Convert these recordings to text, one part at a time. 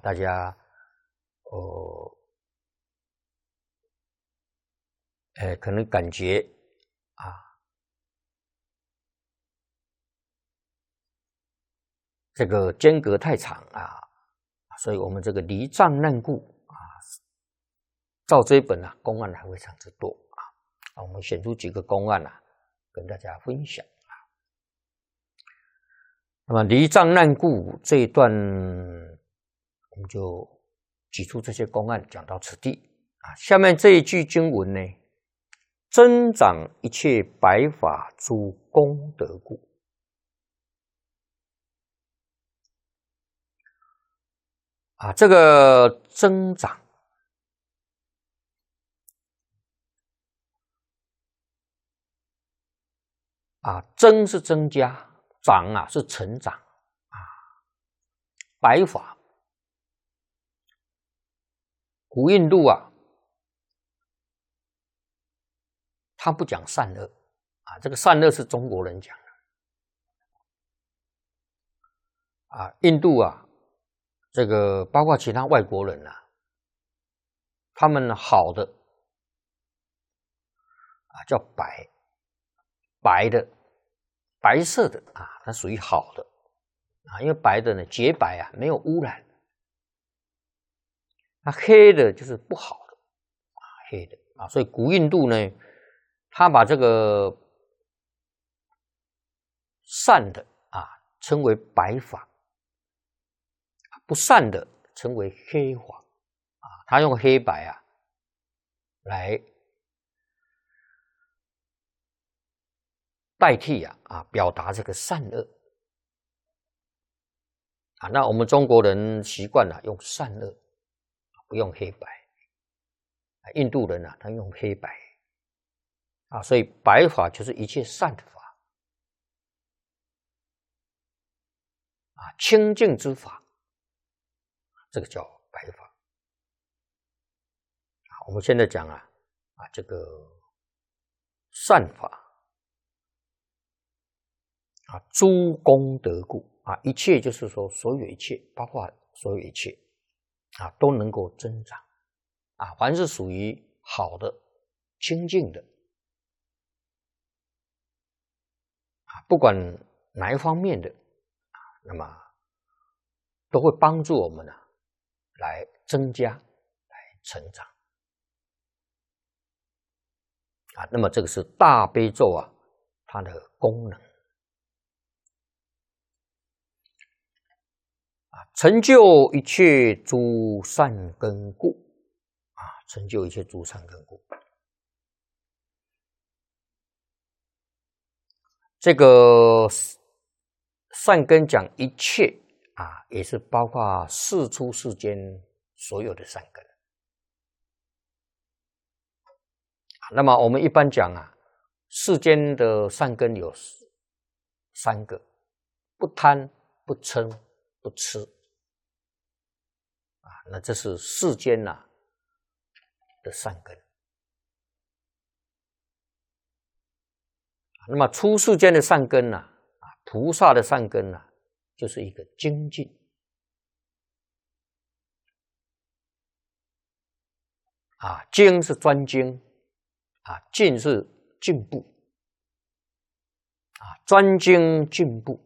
大家可能感觉这个间隔太长所以我们这个离障难故照这一本公案还非常之多我们选出几个公案跟大家分享那么离障难故这一段，我们就举出这些公案讲到此地下面这一句经文呢，增长一切百法诸功德故。这个增长增是增加，长是成长百法，古印度他不讲善恶这个善恶是中国人讲的印度这个包括其他外国人他们好的叫白的白色的它属于好的因为白的呢洁白没有污染，那黑的就是不好的黑的所以古印度呢，他把这个善的称为白法，不善的称为黑法他用黑白来代替表达这个善恶那我们中国人习惯用善恶，不用黑白。印度人他用黑白所以白法就是一切善的法清净之法，这个叫白法我们现在讲这个善法诸功德故一切就是说所有一切，包括所有一切都能够增长凡是属于好的清净的不管哪一方面的那么都会帮助我们来增加来成长那么这个是大悲咒它的功能成就一切诸善根故成就一切诸善根故这个善根讲一切也是包括世出世间所有的善根那么我们一般讲世间的善根有3个，不贪不嗔不痴那这是世间的善根那么出世间的善根菩萨的善根就是一个精进精是专精进是进步专精进步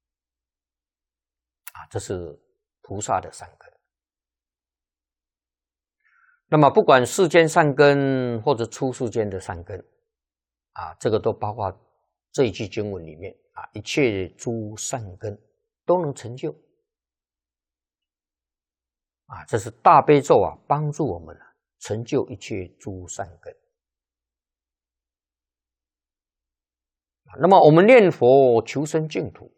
这是菩萨的善根那么不管世间善根或者出世间的善根这个都包括这一句经文里面一切诸善根都能成就这是大悲咒帮助我们成就一切诸善根那么我们念佛求生净土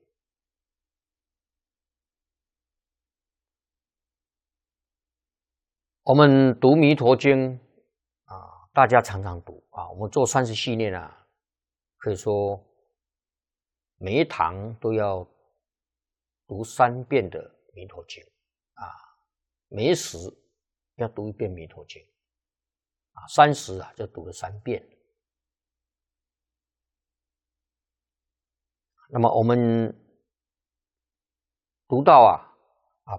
我们读弥陀经大家常常读我们做30系列可以说每一堂都要读3遍的弥陀经每时要读1遍弥陀经30就读了3遍那么我们读到